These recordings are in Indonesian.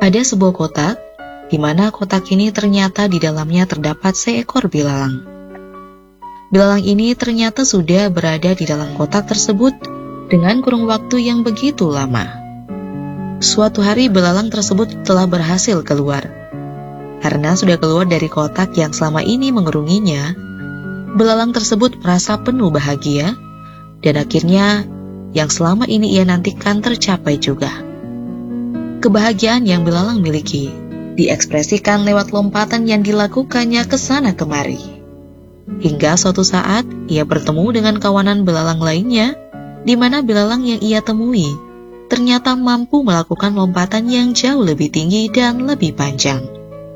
Ada sebuah kotak, di mana kotak ini ternyata di dalamnya terdapat seekor belalang. Belalang ini ternyata sudah berada di dalam kotak tersebut dengan kurun waktu yang begitu lama. Suatu hari belalang tersebut telah berhasil keluar. Karena sudah keluar dari kotak yang selama ini mengurunginya, belalang tersebut merasa penuh bahagia, dan akhirnya yang selama ini ia nantikan tercapai juga. Kebahagiaan yang belalang miliki diekspresikan lewat lompatan yang dilakukannya ke sana kemari. Hingga suatu saat ia bertemu dengan kawanan belalang lainnya, di mana belalang yang ia temui ternyata mampu melakukan lompatan yang jauh lebih tinggi dan lebih panjang.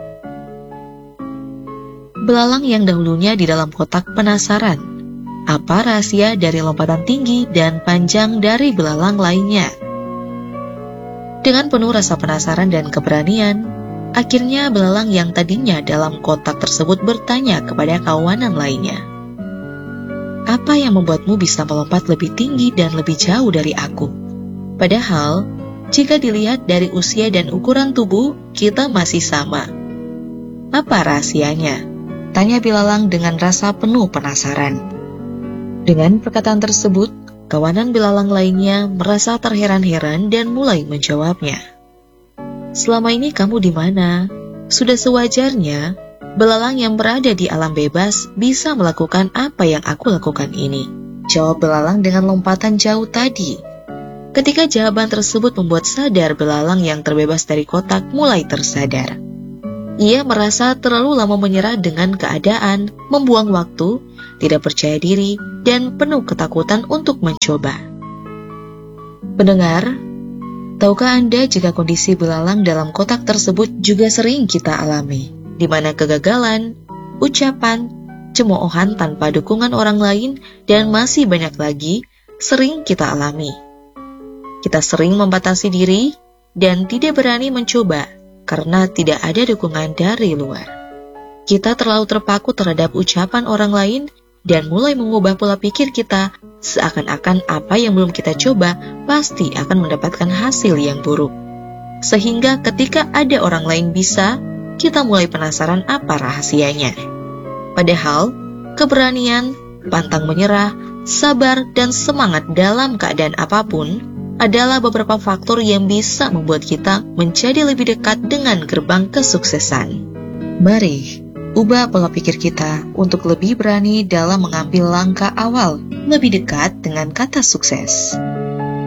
Belalang yang dahulunya di dalam kotak penasaran apa rahasia dari lompatan tinggi dan panjang dari belalang lainnya. Dengan penuh rasa penasaran dan keberanian, akhirnya belalang yang tadinya dalam kotak tersebut bertanya kepada kawanan lainnya, "Apa yang membuatmu bisa melompat lebih tinggi dan lebih jauh dari aku? Padahal, jika dilihat dari usia dan ukuran tubuh, kita masih sama. Apa rahasianya?" Tanya belalang dengan rasa penuh penasaran. Dengan perkataan tersebut, kawanan belalang lainnya merasa terheran-heran dan mulai menjawabnya. "Selama ini kamu di mana? Sudah sewajarnya belalang yang berada di alam bebas bisa melakukan apa yang aku lakukan ini," jawab belalang dengan lompatan jauh tadi. Ketika jawaban tersebut membuat sadar belalang yang terbebas dari kotak mulai tersadar. Ia merasa terlalu lama menyerah dengan keadaan, membuang waktu, tidak percaya diri, dan penuh ketakutan untuk mencoba. Pendengar, tahukah Anda jika kondisi belalang dalam kotak tersebut juga sering kita alami, di mana kegagalan, ucapan, cemoohan tanpa dukungan orang lain, dan masih banyak lagi sering kita alami. Kita sering membatasi diri dan tidak berani mencoba karena tidak ada dukungan dari luar. Kita terlalu terpaku terhadap ucapan orang lain dan mulai mengubah pola pikir kita seakan-akan apa yang belum kita coba pasti akan mendapatkan hasil yang buruk. Sehingga ketika ada orang lain bisa, kita mulai penasaran apa rahasianya. Padahal, keberanian, pantang menyerah, sabar, dan semangat dalam keadaan apapun adalah beberapa faktor yang bisa membuat kita menjadi lebih dekat dengan gerbang kesuksesan. Mari ubah pola pikir kita untuk lebih berani dalam mengambil langkah awal lebih dekat dengan kata sukses.